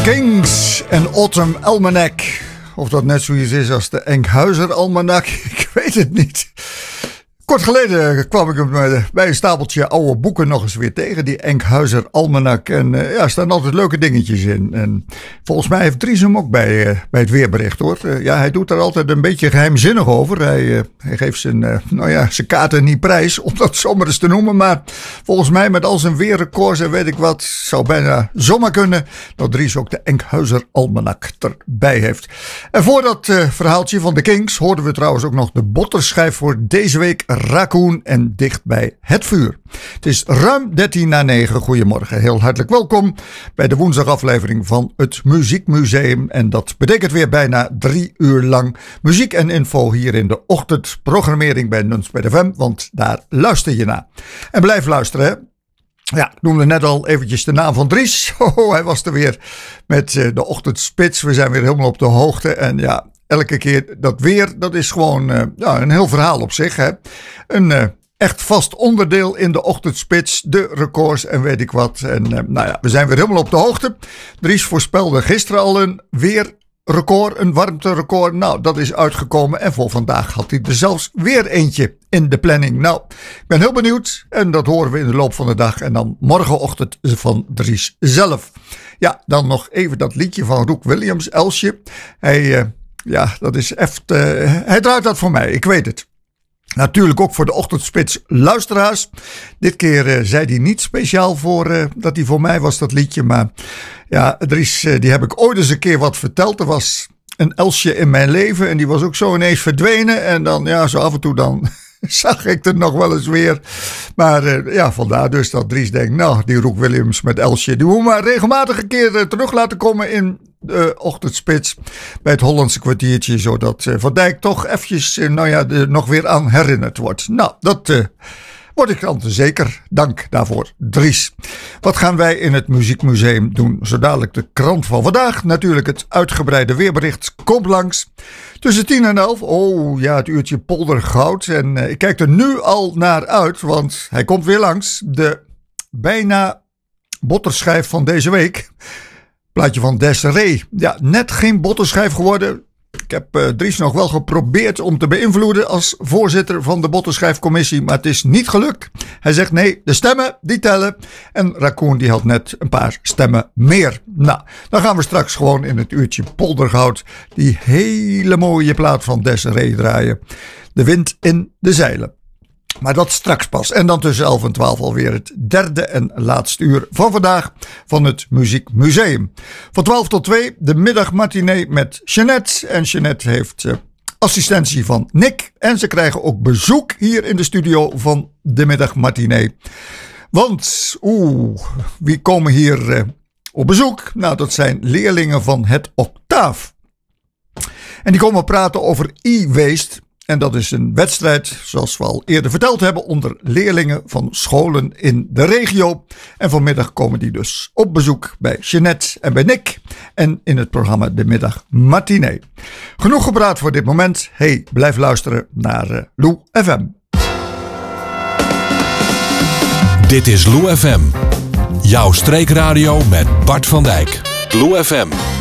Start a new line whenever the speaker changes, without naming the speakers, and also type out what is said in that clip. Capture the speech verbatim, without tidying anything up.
Kings en Autumn Almanac. Of dat net zoiets is als de Enkhuizer Almanac, ik weet het niet. Kort geleden kwam ik hem bij een stapeltje oude boeken nog eens weer tegen. Die Enkhuizer Almanac. En uh, ja, er staan altijd leuke dingetjes in. En volgens mij heeft Dries hem ook bij, uh, bij het weerbericht, hoor. Uh, ja, hij doet er altijd een beetje geheimzinnig over. Hij, uh, hij geeft zijn, uh, nou ja, zijn kaarten niet prijs, om dat zomaar eens te noemen. Maar volgens mij met al zijn weerrecords en weet ik wat, zou bijna zomaar kunnen dat Dries ook de Enkhuizer Almanac erbij heeft. En voor dat uh, verhaaltje van de Kings hoorden we trouwens ook nog de botterschijf voor deze week. Raccoon en dicht bij het vuur. Het is ruim dertien na negen. Goedemorgen, heel hartelijk welkom bij de woensdagaflevering van het Muziekmuseum. En dat betekent weer bijna drie uur lang muziek en info hier in de ochtendprogrammering bij Nunspeet F M, want daar luister je naar. En blijf luisteren, hè. Ja, ik noemde net al eventjes de naam van Dries. Oh, hij was er weer met uh, de ochtendspits. We zijn weer helemaal op de hoogte en ja, elke keer dat weer, dat is gewoon uh, ja, een heel verhaal op zich. Hè? Een uh, echt vast onderdeel in de ochtendspits, de records en weet ik wat. En uh, nou ja, we zijn weer helemaal op de hoogte. Dries voorspelde gisteren al een weerrecord, een warmterecord. Nou, dat is uitgekomen en voor vandaag had hij er zelfs weer eentje in de planning. Nou, ik ben heel benieuwd en dat horen we in de loop van de dag. En dan morgenochtend van Dries zelf. Ja, dan nog even dat liedje van Roek Williams, Elsje. Hij... Uh, Ja, dat is echt. Uh, hij draait dat voor mij, ik weet het. Natuurlijk ook voor de ochtendspits luisteraars. Dit keer uh, zei hij niet speciaal voor uh, dat hij voor mij was, dat liedje. Maar ja, Dries, uh, die heb ik ooit eens een keer wat verteld. Er was een Elsje in mijn leven en die was ook zo ineens verdwenen. En dan, ja, zo af en toe dan zag ik het nog wel eens weer. Maar uh, ja, vandaar dus dat Dries denkt, nou, die Roek Williams met Elsje, die moet maar regelmatig een keer uh, terug laten komen in de ochtendspits bij het Hollandse kwartiertje, zodat uh, Van Dijk toch eventjes uh, nou ja, er nog weer aan herinnerd wordt. Nou, dat uh, word ik dan zeker. Dank daarvoor, Dries. Wat gaan wij in het Muziekmuseum doen? Zo dadelijk de krant van vandaag. Natuurlijk het uitgebreide weerbericht komt langs. Tussen tien en elf, oh ja, het uurtje poldergoud. En uh, ik kijk er nu al naar uit, want hij komt weer langs. De bijna botterschijf van deze week. Plaatje van Desiree. Ja, net geen botterschijf geworden. Ik heb uh, Dries nog wel geprobeerd om te beïnvloeden als voorzitter van de botterschijfcommissie, maar het is niet gelukt. Hij zegt nee, de stemmen die tellen. En Raccoon die had net een paar stemmen meer. Nou, dan gaan we straks gewoon in het uurtje poldergoud die hele mooie plaat van Desiree draaien. De wind in de zeilen. Maar dat straks pas. En dan tussen elf en twaalf alweer het derde en laatste uur van vandaag van het Muziekmuseum. Van twaalf tot twee de middagmatinee met Jeanette. En Jeanette heeft uh, assistentie van Nick. En ze krijgen ook bezoek hier in de studio van de middagmatinee. Want, oeh, wie komen hier uh, op bezoek? Nou, dat zijn leerlingen van het Octaaf. En die komen praten over e-waste. En dat is een wedstrijd, zoals we al eerder verteld hebben, onder leerlingen van scholen in de regio. En vanmiddag komen die dus op bezoek bij Jeanette en bij Nick. En in het programma De Middag Matinee. Genoeg gepraat voor dit moment. Hey, blijf luisteren naar uh, Lou F M.
Dit is Lou F M. Jouw streekradio met Bart van Dijk. Lou F M.